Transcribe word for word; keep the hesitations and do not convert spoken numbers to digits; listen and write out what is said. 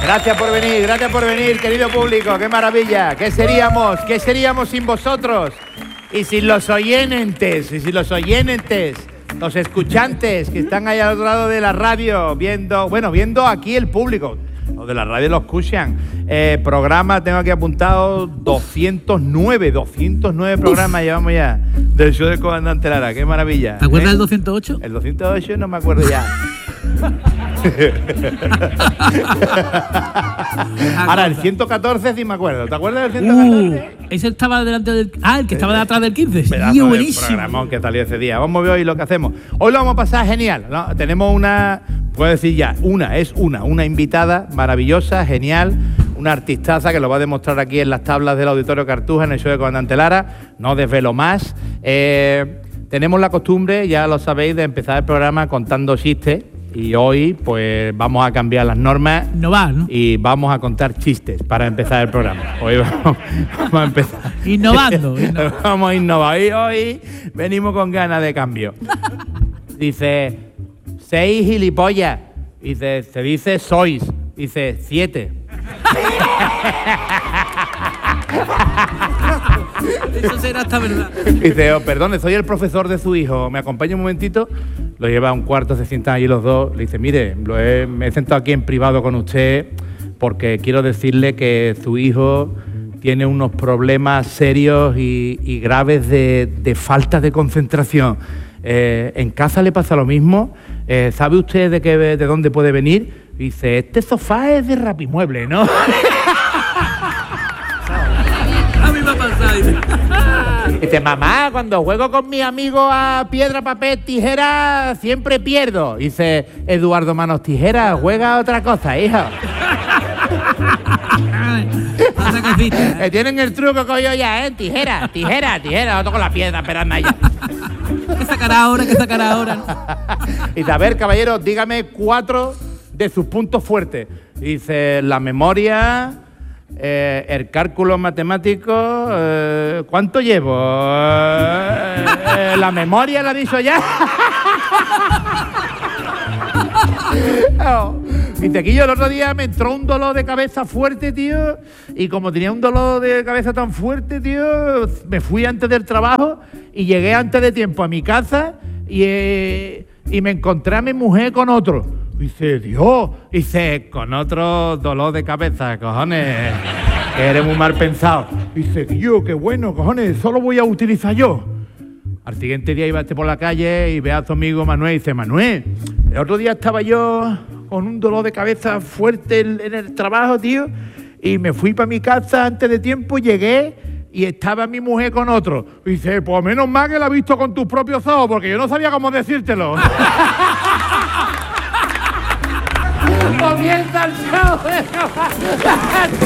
Gracias por venir, gracias por venir, querido público. ¡Qué maravilla! ¿Qué seríamos? ¿Qué seríamos sin vosotros? Y sin los oyentes, y sin los oyentes, los escuchantes que están ahí al otro lado de la radio, viendo, bueno, viendo aquí el público. Los de la radio lo escuchan. Eh, programa, tengo aquí apuntado doscientos nueve, doscientos nueve programas llevamos ya del show del Comandante Lara. ¡Qué maravilla! ¿Te acuerdas ¿Eh? del doscientos ocho? El doscientos ocho no me acuerdo ya. Ahora, el ciento catorce sí me acuerdo. ¿Te acuerdas del ciento catorce? Uh, ese estaba delante del... Ah, el que estaba detrás del quince. Pedazo Sí, de buenísimo. programón que salió ese día. Vamos a ver hoy lo que hacemos. Hoy lo vamos a pasar genial, ¿no? Tenemos una, puedo decir ya, una, es una, una invitada maravillosa, genial, una artistaza que lo va a demostrar aquí en las tablas del Auditorio Cartuja, en el show de Comandante Lara. No desvelo más. Eh, tenemos la costumbre, ya lo sabéis, de empezar el programa contando chistes. Y hoy, pues, vamos a cambiar las normas. No va, ¿no? Y vamos a contar chistes para empezar el programa. Hoy vamos, vamos a empezar. Innovando. innovando. Vamos a innovar. Y hoy venimos con ganas de cambio. Dice, seis gilipollas. Dice, se dice sois. Dice, siete. Eso será hasta verdad. Dice, oh, perdone, soy el profesor de su hijo. ¿Me acompaña un momentito? Lo lleva a un cuarto, se sientan allí los dos. Le dice, mire, lo he, me he sentado aquí en privado con usted porque quiero decirle que su hijo tiene unos problemas serios y, y graves de, de falta de concentración. Eh, ¿En casa le pasa lo mismo? Eh, ¿Sabe usted de, qué, de dónde puede venir? Dice, este sofá es de Rapimueble, ¿no? A mí me ha pasado. Dice, mamá, cuando juego con mis amigos a piedra, papel, tijera, siempre pierdo. Dice, Eduardo Manos Tijera, juega a otra cosa, hijo. eh, tienen el truco que yo ya, ¿eh? Tijera, tijera, tijera, otro con la piedra, esperando allá. ¿Qué sacará ahora? ¿Qué sacará ahora? Dice, a ver, caballero, dígame cuatro de sus puntos fuertes. Dice, la memoria... Eh, el cálculo matemático, eh, ¿cuánto llevo? Eh, eh, ¿La memoria la he dicho ya? Oh. Dice, aquí yo el otro día me entró un dolor de cabeza fuerte, tío, y como tenía un dolor de cabeza tan fuerte, tío, me fui antes del trabajo y llegué antes de tiempo a mi casa y, eh, y me encontré a mi mujer con otro. Dice, Dios, dice, con otro dolor de cabeza, cojones, que eres muy mal pensado. Dice, Dios, qué bueno, cojones, solo voy a utilizar yo. Al siguiente día iba este por la calle y ve a su amigo Manuel y dice, Manuel, el otro día estaba yo con un dolor de cabeza fuerte en, en el trabajo, tío, y me fui para mi casa antes de tiempo, llegué y estaba mi mujer con otro. Dice, pues menos mal que la has visto con tus propios ojos, porque yo no sabía cómo decírtelo. Comienza el show.